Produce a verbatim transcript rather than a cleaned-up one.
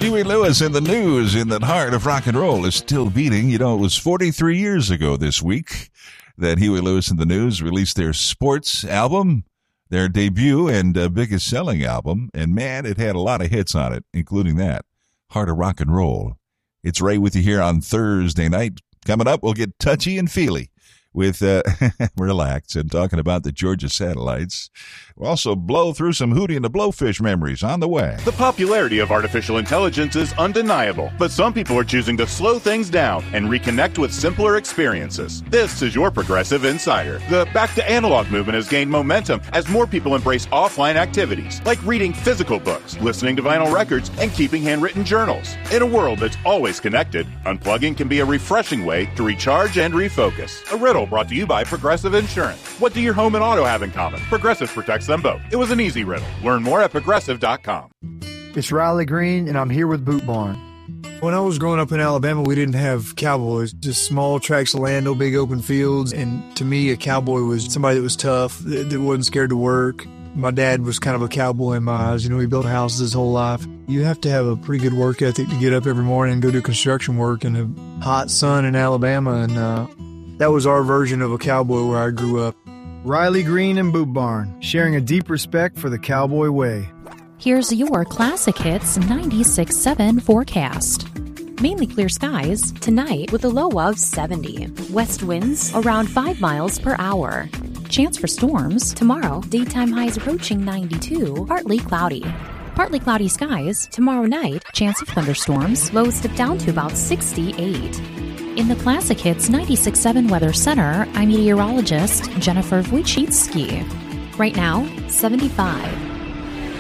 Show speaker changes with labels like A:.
A: Huey Lewis in the news in the heart of rock and roll is still beating. You know, it was forty-three years ago this week that Huey Lewis in the News released their sports album, their debut and uh, biggest selling album. And man, it had a lot of hits on it, including that, Heart of Rock and Roll. It's Ray with you here on Thursday night. Coming up, we'll get touchy and feely with uh, Relax and talking about the Georgia Satellites. We'll also blow through some Hootie and the Blowfish memories on the way.
B: The popularity of artificial intelligence is undeniable, but some people are choosing to slow things down and reconnect with simpler experiences. This is your Progressive Insider. The back to analog movement has gained momentum as more people embrace offline activities, like reading physical books, listening to vinyl records, and keeping handwritten journals. In a world that's always connected, unplugging can be a refreshing way to recharge and refocus. A riddle brought to you by Progressive Insurance. What do your home and auto have in common? Progressive protects them both. It was an easy riddle. Learn more at progressive dot com.
C: It's Riley Green, and I'm here with Boot Barn.
D: When I was growing up in Alabama, we didn't have cowboys, just small tracts of land, no big open fields. And to me, a cowboy was somebody that was tough, that, that wasn't scared to work. My dad was kind of a cowboy in my eyes. You know, he built houses his whole life. You have to have a pretty good work ethic to get up every morning and go do construction work in the hot sun in Alabama. And uh, that was our version of a cowboy where I grew up.
C: Riley Green and Boot Barn, sharing a deep respect for the cowboy way.
E: Here's your Classic Hits ninety-six point seven forecast. Mainly clear skies tonight with a low of seventy. West winds around five miles per hour. Chance for storms tomorrow. Daytime highs approaching ninety-two. Partly cloudy. Partly cloudy skies tomorrow night. Chance of thunderstorms. Lows dip down to about sixty-eight. In the Classic Hits ninety-six point seven Weather Center, I'm meteorologist Jennifer Wojcicki. Right now, seventy-five.